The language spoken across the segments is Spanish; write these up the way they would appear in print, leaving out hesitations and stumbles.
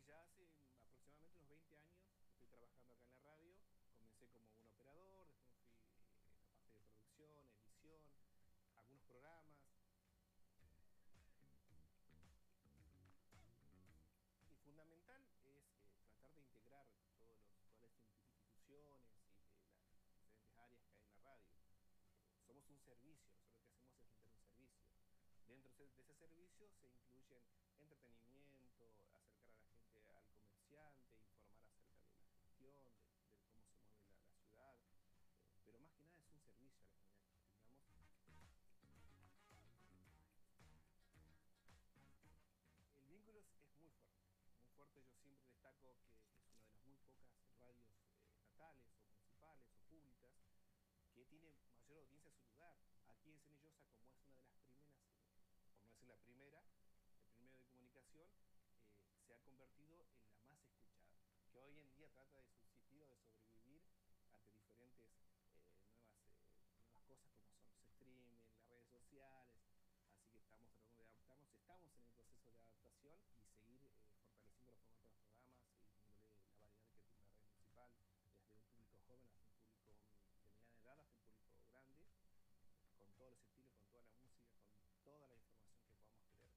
ya hace aproximadamente unos 20 años estoy trabajando acá en la radio. Comencé como un operador, después fui en la parte de producción, edición, algunos programas. Y fundamental es tratar de integrar todas las instituciones y las diferentes áreas que hay en la radio. Somos un servicio, nosotros lo que hacemos es brindar un servicio. Dentro de ese servicio se incluyen entretenimiento, acercar a la gente al comerciante, informar acerca de la gestión, de cómo se mueve la ciudad, pero más que nada es un servicio a la comunidad que brindamos. El vínculo es muy fuerte, muy fuerte. Yo siempre destaco que es una de las muy pocas radios estatales o municipales o públicas que tiene mayor audiencia a su lugar. Aquí en Cenillosa, como es una de las primeras, por no decir la primera, el primer medio de comunicación, se ha convertido en la más escuchada, que hoy en día trata de subsistir o de sobrevivir ante diferentes nuevas cosas como son los streaming, las redes sociales. Así que estamos tratando de adaptarnos, estamos en el proceso de adaptación y seguir fortaleciendo los formatos de los programas y dándole la variedad que tiene la red municipal, desde un público joven hasta un público de mediana edad hasta un público grande, con todos los estilos, con toda la música, con toda la información que podamos querer.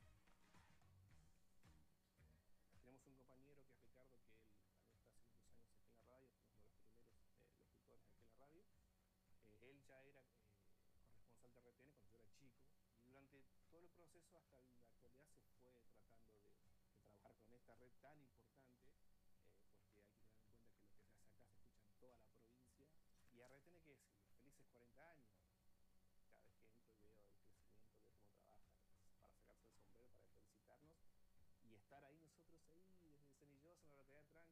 Tenemos un compañero que es Ricardo, que él también está hace muchos años aquí en la radio, fue uno de los primeros locutores aquí en la radio. Él ya era corresponsal de RTN cuando yo era chico, y durante todo el proceso hasta la actualidad se fue tratando de trabajar con esta red tan importante, porque hay que tener en cuenta que lo que se hace acá se escucha en toda la provincia, y a RTN que es felices 40 años. Cada vez que entro y veo el crecimiento, de cómo trabajan, para sacarse el sombrero, para felicitarnos y estar ahí nosotros ahí desde Cenillosa, en la localidad de